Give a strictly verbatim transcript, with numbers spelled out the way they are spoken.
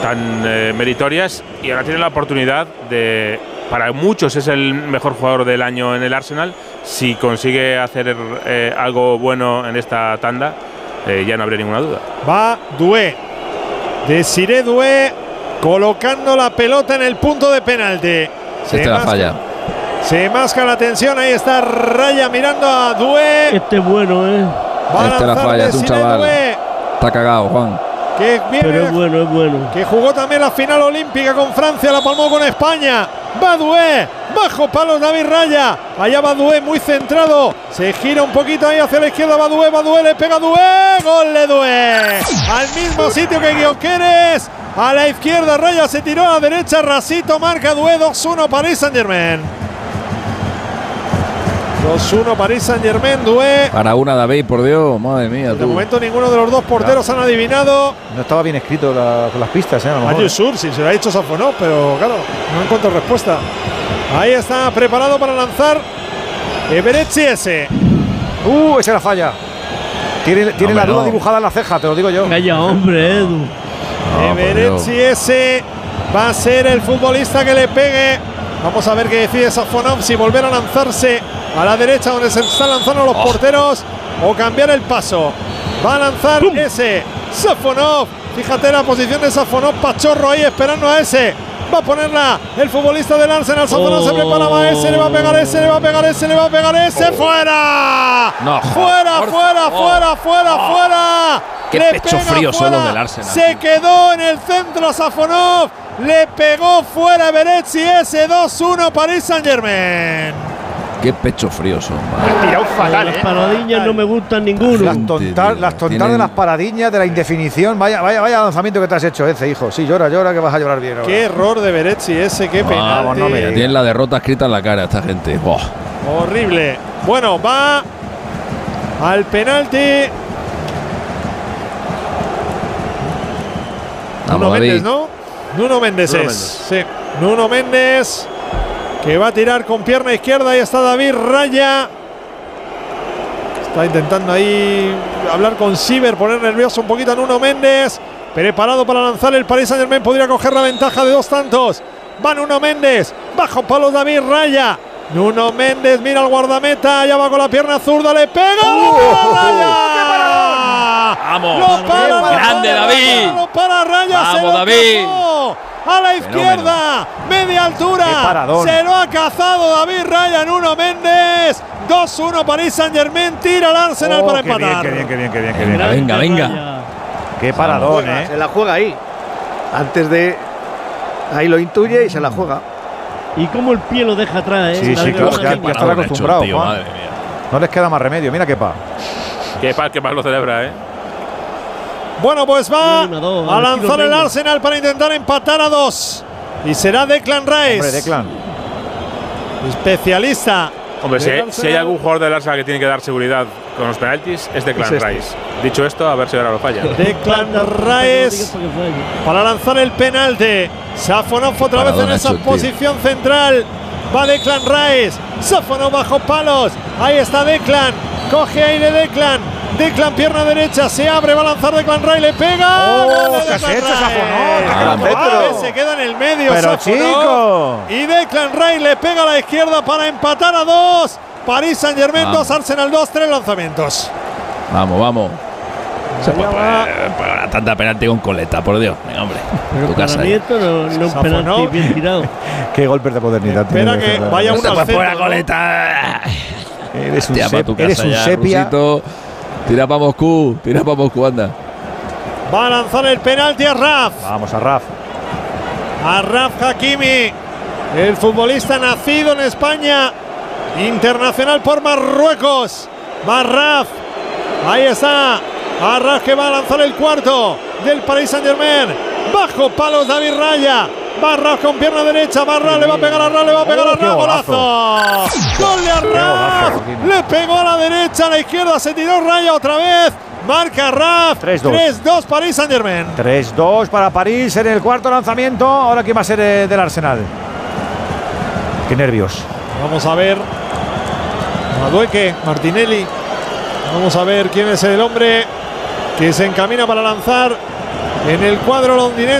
tan eh, meritorias, y ahora tiene la oportunidad de, para muchos es el mejor jugador del año en el Arsenal. Si consigue hacer eh, algo bueno en esta tanda, eh, ya no habría ninguna duda. Va Doué, Desiré Doué, colocando la pelota en el punto de penalti. Se te la falla. Se masca la tensión, ahí está Raya mirando a Doué. Este es bueno, ¿eh? Va este la falla, es un chaval. Doué, está cagado, Juan. que viene, pero es bueno, es bueno. Que jugó también la final olímpica con Francia, la palmó con España. Va Doué, bajo palos David Raya. Allá va Doué muy centrado. Se gira un poquito ahí hacia la izquierda. Va Doué, va Doué, le pega Doué. Gol de Doué. Al mismo sitio que Gyökeres. A la izquierda, Raya se tiró a la derecha. Rasito marca Doué. dos uno Paris Saint-Germain. dos uno Paris Saint-Germain, Doué. Para una, David, por Dios, madre mía. De tú. momento ninguno de los dos porteros claro. han adivinado. No estaba bien escrito la, con las pistas, ¿eh? A lo mejor. Sur, si se lo ha dicho Safonov, pero claro, no encuentro respuesta. Ahí está, preparado para lanzar Eberechi ese. Uh, esa es la falla. Tiene, tiene no, la duda no. dibujada en la ceja, te lo digo yo. Calla, hombre, Edu. No, Eberechi ese va a ser el futbolista que le pegue. Vamos a ver qué decide Safonov, si volver a lanzarse a la derecha donde se están lanzando los oh. porteros o cambiar el paso. Va a lanzar ¡pum! Ese Safonov. Fíjate la posición de Safonov, Pachorro ahí esperando a ese. Va a ponerla el futbolista del Arsenal. Safonov oh. se prepara, va ese, le va a pegar ese, le va a pegar ese, le va a pegar ese. Oh. ¡Fuera! No, ¡Fuera, por fuera, favor. fuera, fuera, Oh. fuera! Qué le pecho pega frío fuera. son los del Arsenal. Se quedó en el centro Safonov. Le pegó fuera Eberechi ese. dos uno Paris Saint-Germain. Qué pecho frío son. Ha tirado fatal, Las ¿eh? paradiñas no me gustan ninguno. Las tontas, las tontas Tienen- de las paradiñas, de la indefinición. Vaya, vaya, vaya lanzamiento que te has hecho, ese hijo. Sí, llora, llora, que vas a llorar bien ahora. Qué error de Eberechi ese, qué penalti. Vamos, no me digas. Tienen la derrota escrita en la cara esta gente. Buah. Horrible. Bueno, va al penalti. Vamos, Nuno David. Méndez, ¿no? Nuno Méndez Nuno es. Méndez. Sí. Nuno Méndez, que va a tirar con pierna izquierda. Ahí está David Raya. Está intentando ahí hablar con Siever, poner nervioso un poquito a Nuno Méndez. Preparado para lanzar el Paris Saint-Germain. Podría coger la ventaja de dos tantos. Va Nuno Méndez. Bajo palos David Raya. Nuno Méndez mira al guardameta. Ya va con la pierna zurda. Le pega. ¡Oh! ¡Raya! Vamos. Lo para, lo Grande, para, David. Lo para Raya. Vamos, se lo David. cazó. A la izquierda. Media altura. Qué paradón. Se lo ha cazado David Raya. Nuno Méndez. dos uno Paris Saint-Germain. Tira al Arsenal Oh, para qué bien, empatar. qué bien, qué bien, qué bien, qué bien. Venga, venga, venga. Raya. Qué paradón, Juega, ¿eh? se la juega ahí. Antes de. Ahí lo intuye y se la juega. Y cómo el pie lo deja atrás, ¿eh? Sí, La sí, claro, coja ya, que- ya estará acostumbrado, tío, Juan. madre mía. No les queda más remedio, mira qué pa. Qué mal, qué mal lo celebra, ¿eh? Bueno, pues va Uno, dos, a al lanzar estilo el Reina. Arsenal para intentar empatar a dos. Y será Declan Rice. Hombre, Declan. Especialista. Hombre, si del hay, si hay Arsenal. algún jugador del Arsenal que tiene que dar seguridad con los penaltis, es Declan Es este. Rice. Dicho esto, a ver si ahora lo falla. Declan No digas Rice para que falle. para lanzar el penalti. Safonov otra vez en Paradón esa hecho, tío. posición central. Va Declan Rice. Safonov bajo palos. Ahí está Declan. Coge aire Declan. Declan pierna derecha. Se abre. Va a lanzar Declan Rice. Le pega. Oh, Gol de ¿qué has Declan hecho, Rice. Safonov? Que lo Ah, centro. se queda en el medio. Pero, Safonov. chico. Y Declan Rice le pega a la izquierda para empatar a dos. París Saint-Germain Vamos. dos, Arsenal dos, tres lanzamientos. Vamos, vamos. Se Allá puede va. poner- poner tanta penalti con coleta, por Dios. Venga, hombre. Pero Tu para casa. mí ya. esto no, no es un Safonov. penalti bien tirado. Qué golpes de modernidad. Espera tiene que Declan. vaya No uno te al puedes poner la centro, ¿no? coleta. Eres un, Hostia, para sep- tu eres casa un ya, sepia. Rusito. Tira para Moscú, tira para Moscú, anda. Va a lanzar el penalti a Raf. Vamos a Raf. A Raf Hakimi, el futbolista nacido en España, internacional por Marruecos. Va Raf. Ahí está. A Raf que va a lanzar el cuarto del Paris Saint-Germain. Bajo palos David Raya. Va Raf con pierna derecha. Va Raf, le va a pegar a Raf, le va a pegar a Oh, qué Raf. golazo. Golazo. Gol de golazo, Raf. Joaquín. Le pegó a la derecha, a la izquierda. Se tiró Raya otra vez. Marca Raf. tres dos. tres dos Paris Saint-Germain. tres dos para París en el cuarto lanzamiento. Ahora quién va a ser eh, del Arsenal. Qué nervios. Vamos a ver. Madueque, Martinelli. Vamos a ver quién es el hombre que se encamina para lanzar en el cuadro londinense.